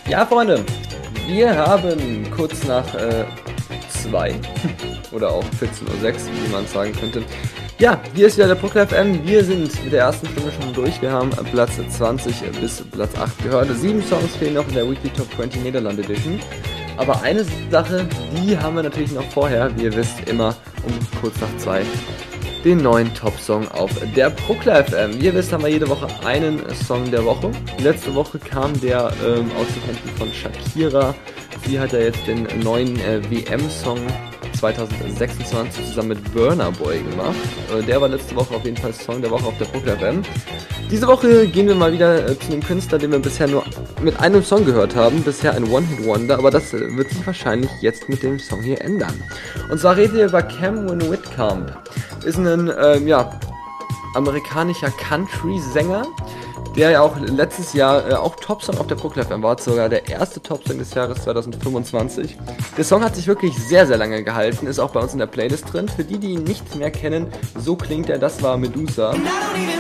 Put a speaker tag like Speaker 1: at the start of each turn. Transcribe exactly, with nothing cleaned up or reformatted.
Speaker 1: Ja, Freunde, wir haben kurz nach äh, zwei oder auch vierzehn Uhr sechs, wie man sagen könnte. Ja, hier ist wieder der Proclaim F M. Wir sind mit der ersten Stunde schon durch. Wir haben Platz zwanzig bis Platz acht gehört. Sieben Songs fehlen noch in der Weekly Top zwanzig Nederland Edition. Aber eine Sache, die haben wir natürlich noch vorher. Wie ihr wisst, immer um kurz nach zwei den neuen Top-Song auf der Proclaim F M. Wie ihr wisst, haben wir jede Woche einen Song der Woche. Letzte Woche kam der ähm, aus den Händen von Shakira. Sie hat ja jetzt den neuen äh, W M-Song zwanzig sechsundzwanzig zusammen mit Burna Boy gemacht. Äh, der war letzte Woche auf jeden Fall Song der Woche auf der Proclaim F M. Diese Woche gehen wir mal wieder äh, zu einem Künstler, den wir bisher nur mit einem Song gehört haben. Bisher ein One-Hit-Wonder, aber das äh, wird sich wahrscheinlich jetzt mit dem Song hier ändern. Und zwar reden wir über Cameron Whitcomb. Ist ein, ähm, ja, amerikanischer Country-Sänger, der ja auch letztes Jahr äh, auch Top-Song auf der Proclaim F M war, sogar der erste Top-Song des Jahres zwanzig fünfundzwanzig. Der Song hat sich wirklich sehr, sehr lange gehalten, ist auch bei uns in der Playlist drin. Für die, die ihn nicht mehr kennen, so klingt er, das war Medusa.